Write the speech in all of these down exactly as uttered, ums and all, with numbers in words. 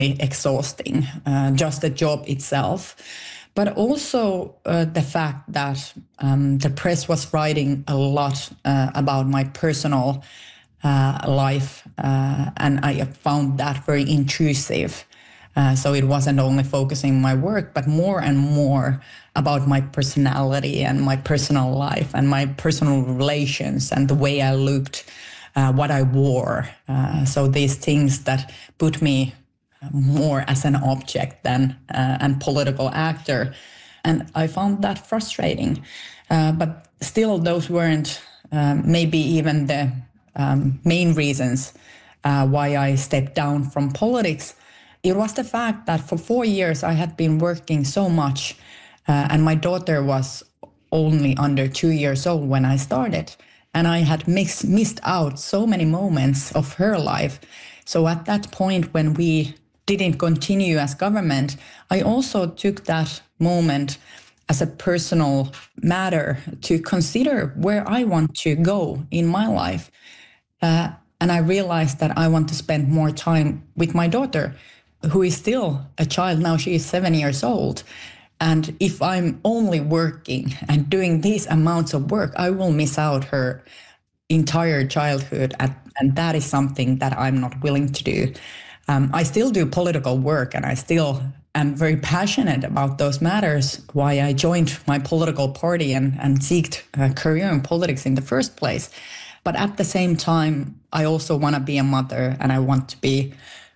exhausting, uh, just the job itself. But also uh, the fact that um, the press was writing a lot uh, about my personal uh, life, uh, and I found that very intrusive. Uh, so it wasn't only focusing on my work, but more and more about my personality and my personal life and my personal relations and the way I looked, uh, what I wore. Uh, so these things that put me more as an object than uh, an political actor. And I found that frustrating. Uh, but still, those weren't um, maybe even the um, main reasons uh, why I stepped down from politics. It was the fact that for four years I had been working so much, uh, and my daughter was only under two years old when I started. And I had mix, missed out so many moments of her life. So at that point when we didn't continue as government, I also took that moment as a personal matter to consider where I want to go in my life. Uh, and I realized that I want to spend more time with my daughter, who is still a child now. She is seven years old. And if I'm only working and doing these amounts of work, I will miss out her entire childhood. And, and that is something that I'm not willing to do. Um, I still do political work, and I still am very passionate about those matters, why I joined my political party and, and seeked a career in politics in the first place. But at the same time, I also want to be a mother, and I want to be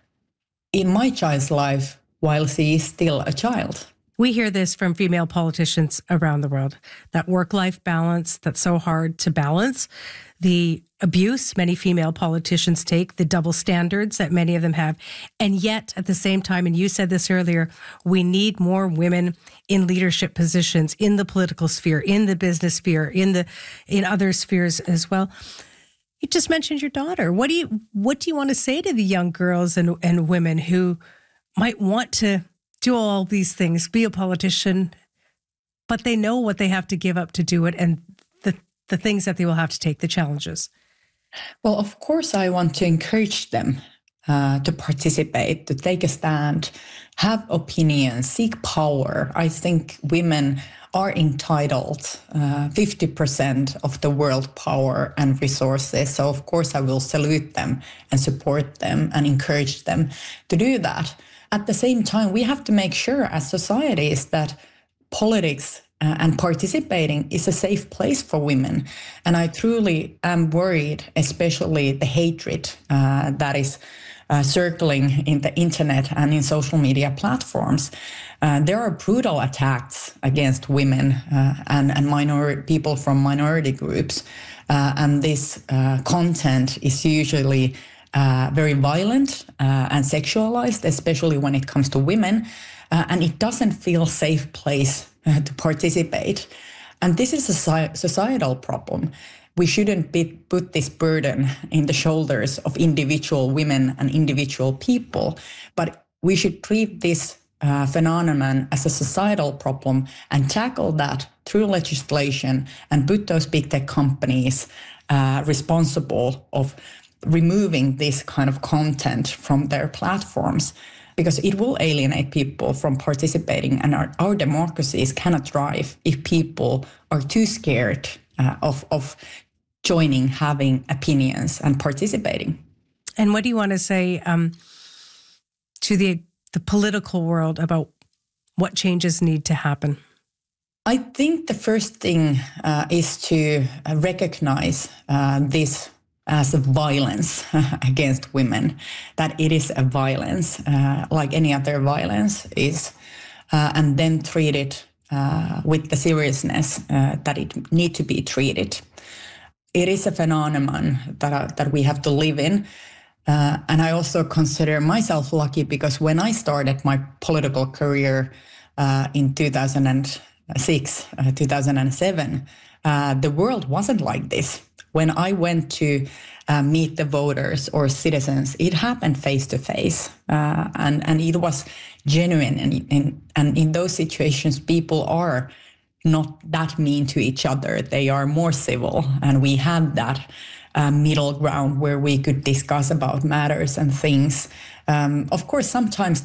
in my child's life while she is still a child. We hear this from female politicians around the world, that work-life balance that's so hard to balance, the abuse many female politicians take, the double standards that many of them have. And yet, at the same time, and you said this earlier, we need more women in leadership positions, in the political sphere, in the business sphere, in the in other spheres as well. You just mentioned your daughter. What do you what do you want to say to the young girls and, and women who might want to do all these things, be a politician, but they know what they have to give up to do it and the, the things that they will have to take, the challenges? Well, of course, I want to encourage them uh, to participate, to take a stand, have opinions, seek power. I think women are entitled uh, fifty percent of the world power and resources. So, of course, I will salute them and support them and encourage them to do that. At the same time, we have to make sure as societies that politics uh, and participating is a safe place for women. And I truly am worried, especially the hatred uh, that is uh, circling in the internet and in social media platforms. Uh, there are brutal attacks against women uh, and, and minor people from minority groups. Uh, and this uh, content is usually Uh, very violent uh, and sexualized, especially when it comes to women. Uh, and it doesn't feel a safe place uh, to participate. And this is a societal problem. We shouldn't be, put this burden in the shoulders of individual women and individual people, but we should treat this uh, phenomenon as a societal problem and tackle that through legislation and put those big tech companies uh, responsible of removing this kind of content from their platforms, because it will alienate people from participating, and our, our democracies cannot thrive if people are too scared uh, of, of joining, having opinions and participating. And what do you want to say um, to the the political world about what changes need to happen? I think the first thing uh, is to recognize uh, this as a violence against women, that it is a violence uh, like any other violence is, uh, and then treat it uh, with the seriousness uh, that it need to be treated. It is a phenomenon that, uh, that we have to live in. Uh, and I also consider myself lucky because when I started my political career uh, in two thousand six, uh, two thousand seven, uh, the world wasn't like this. When I went to uh, meet the voters or citizens, it happened face to face, uh, and and it was genuine. And, and and in those situations, people are not that mean to each other; they are more civil, and we had that uh, middle ground where we could discuss about matters and things. Um, of course, sometimes